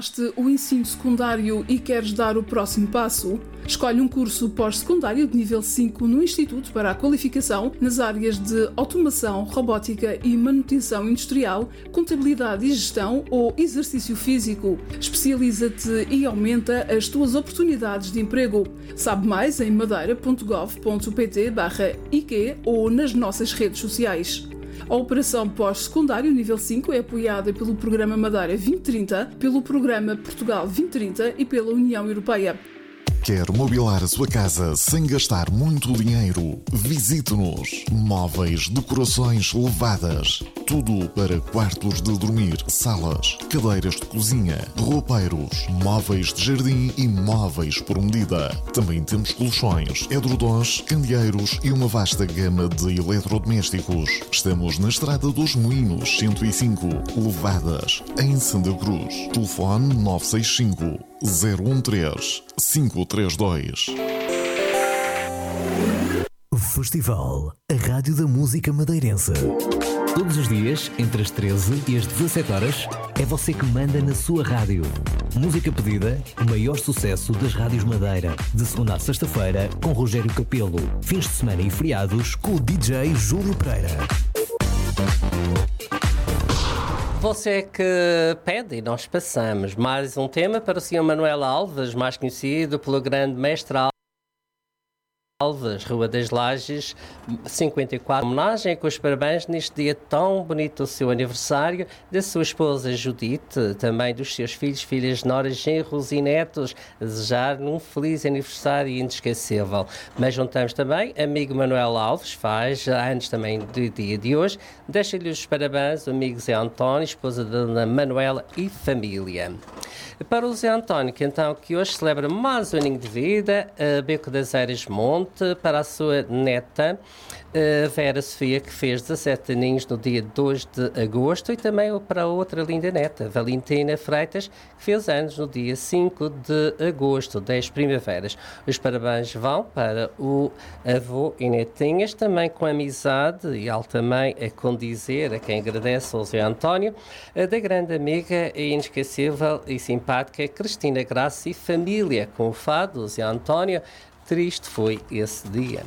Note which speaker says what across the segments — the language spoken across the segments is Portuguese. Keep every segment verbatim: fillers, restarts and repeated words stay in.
Speaker 1: Terminaste o ensino secundário e queres dar o próximo passo? Escolhe um curso pós-secundário de nível cinco no Instituto para a Qualificação nas áreas de Automação, Robótica e Manutenção Industrial, Contabilidade e Gestão ou Exercício Físico. Especializa-te e aumenta as tuas oportunidades de emprego. Sabe mais em madeira ponto gov ponto pt barra I Q ou nas nossas redes sociais. A Operação Pós-Secundário Nível cinco é apoiada pelo Programa Madeira vinte trinta, pelo Programa Portugal vinte trinta e pela União Europeia.
Speaker 2: Quer mobilar a sua casa sem gastar muito dinheiro? Visite-nos. Móveis, decorações levadas. Tudo para quartos de dormir, salas, cadeiras de cozinha, roupeiros, móveis de jardim e móveis por medida. Também temos colchões, edredons, candeeiros e uma vasta gama de eletrodomésticos. Estamos na Estrada dos Moinhos, cento e cinco, Levadas, em Santa Cruz. Telefone nove seis cinco, zero um três, cinco três dois.
Speaker 3: Festival, a rádio da música madeirense. Todos os dias, entre as treze e as dezassete horas, é você que manda na sua rádio. Música pedida, o maior sucesso das rádios Madeira. De segunda a sexta-feira, com Rogério Capelo. Fins de semana e feriados, com o D J Júlio Pereira.
Speaker 4: Você que pede e nós passamos mais um tema para o senhor Manuel Alves, mais conhecido pelo grande mestre Alves, Rua das Lajes, cinquenta e quatro. Homenagem com os parabéns neste dia tão bonito do seu aniversário, da sua esposa Judite, também dos seus filhos, filhas, noras, genros e netos, a desejar um feliz aniversário inesquecível. Mas juntamos também amigo Manuel Alves, faz anos também do dia de hoje, deixa-lhe os parabéns o amigo Zé António, esposa da dona Manuela e família. Para o Zé António, que então que hoje celebra mais um aninho de vida, a Beco das Eiras Monte, para a sua neta, a Vera Sofia, que fez dezassete aninhos no dia dois de agosto, e também para a outra linda neta, Valentina Freitas, que fez anos no dia cinco de agosto, dez primaveras. Os parabéns vão para o avô e netinhas, também com amizade, e ele também a condizer, a quem agradece ao Zé António, da grande amiga e inesquecível e simpática Cristina Graça e família, com o fado, Zé António. Triste foi esse dia.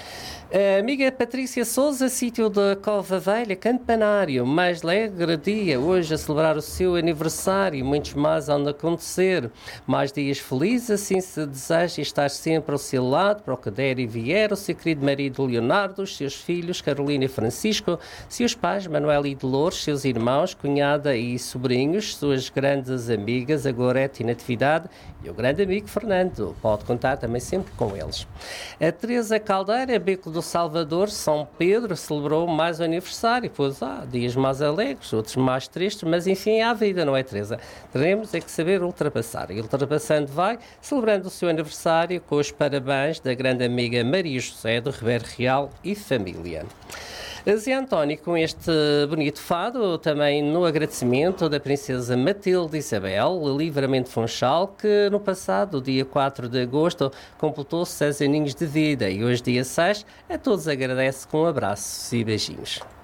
Speaker 4: A amiga Patrícia Souza, sítio da Cova Velha, Campanário, mais alegre dia, hoje a celebrar o seu aniversário, muitos mais hão de acontecer, mais dias felizes, assim se deseja estar sempre ao seu lado, para o que der e vier, o seu querido marido Leonardo, os seus filhos Carolina e Francisco, seus pais Manuel e Dolores, seus irmãos, cunhada e sobrinhos, suas grandes amigas, a Gorete e Natividade, e o grande amigo Fernando, pode contar também sempre com eles. A Teresa Caldeira, Beco do Salvador, São Pedro, celebrou mais um aniversário, pois há dias mais alegres, outros mais tristes, mas enfim, há vida, não é, Teresa? Teremos é que saber ultrapassar. E ultrapassando vai, celebrando o seu aniversário com os parabéns da grande amiga Maria José do Ribeiro Real e família. Zé António, com este bonito fado, também no agradecimento da princesa Matilde Isabel, Livramento Funchal, que no passado, dia quatro de agosto, completou seis aninhos de vida, e hoje, dia seis, a todos agradece com abraços e beijinhos.